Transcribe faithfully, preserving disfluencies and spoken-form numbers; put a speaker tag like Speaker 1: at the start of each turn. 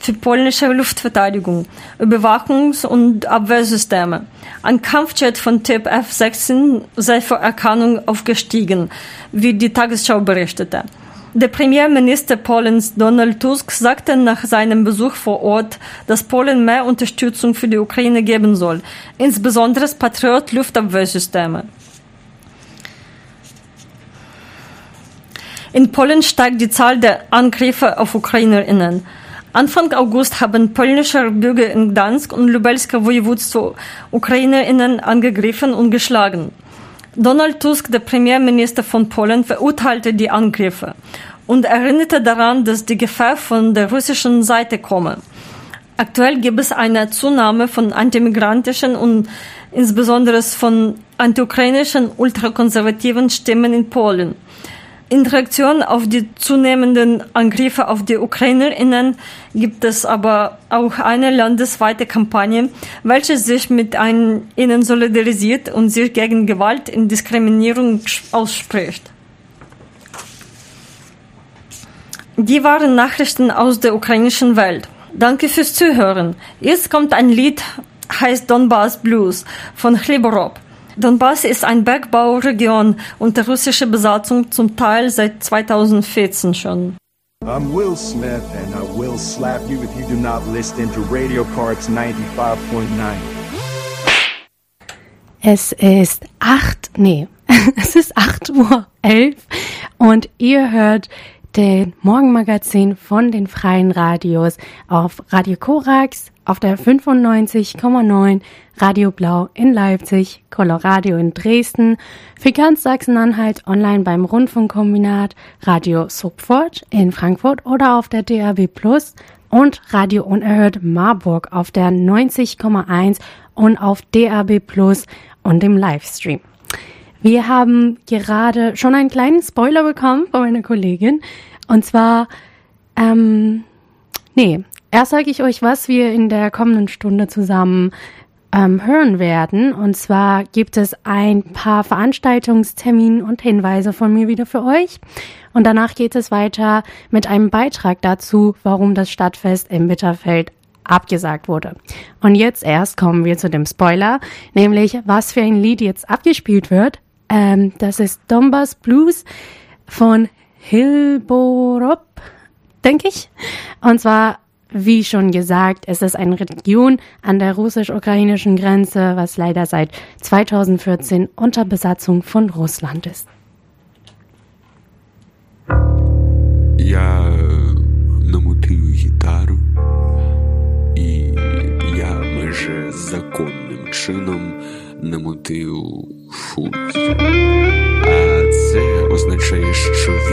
Speaker 1: für polnische Luftverteidigung, Überwachungs- und Abwehrsysteme. Ein Kampfjet von Typ F sechzehn sei vor Erkennung aufgestiegen, wie die Tagesschau berichtete. Der Premierminister Polens Donald Tusk sagte nach seinem Besuch vor Ort, dass Polen mehr Unterstützung für die Ukraine geben soll, insbesondere Patriot-Luftabwehrsysteme. In Polen steigt die Zahl der Angriffe auf UkrainerInnen. Anfang August haben polnische Bürger in Gdansk und Lubelsker Województwo UkrainerInnen angegriffen und geschlagen. Donald Tusk, der Premierminister von Polen, verurteilte die Angriffe und erinnerte daran, dass die Gefahr von der russischen Seite komme. Aktuell gibt es eine Zunahme von antimigrantischen und insbesondere von antiukrainischen ultrakonservativen Stimmen in Polen. In Reaktion auf die zunehmenden Angriffe auf die UkrainerInnen gibt es aber auch eine landesweite Kampagne, welche sich mit ihnen solidarisiert und sich gegen Gewalt und Diskriminierung ausspricht. Die waren Nachrichten aus der ukrainischen Welt. Danke fürs Zuhören. Jetzt kommt ein Lied, heißt Donbass Blues von Chleborob. Donbass ist eine Bergbauregion unter russischer Besatzung, zum Teil seit zweitausendvierzehn schon.
Speaker 2: I'm Will Smith and I will slap you if you do not listen to Radio Parks ninety-five point nine.
Speaker 3: Es ist acht, nee, es ist acht Uhr elf und ihr hört den Morgenmagazin von den Freien Radios auf Radio Korax, auf der fünfundneunzig Komma neun, Radio Blau in Leipzig, Coloradio in Dresden, für ganz Sachsen-Anhalt online beim Rundfunkkombinat, Radio Sopfort in Frankfurt oder auf der D A B Plus und Radio Unerhört Marburg auf der neunzig Komma eins und auf D A B Plus und im Livestream. Wir haben gerade schon einen kleinen Spoiler bekommen von meiner Kollegin. Und zwar, ähm, nee, erst sage ich euch, was wir in der kommenden Stunde zusammen ähm, hören werden. Und zwar gibt es ein paar Veranstaltungstermine und Hinweise von mir wieder für euch. Und danach geht es weiter mit einem Beitrag dazu, warum das Stadtfest in Bitterfeld abgesagt wurde. Und jetzt erst kommen wir zu dem Spoiler, nämlich was für ein Lied jetzt abgespielt wird. Ähm, das ist Donbass Blues von Hilborop, denke ich. Und zwar, wie schon gesagt, es ist eine Region an der russisch-ukrainischen Grenze, was leider seit zweitausendvierzehn unter Besatzung von Russland ist.
Speaker 4: Я намотив гітару, і я майже законним чином намотив фунт. А це означає, що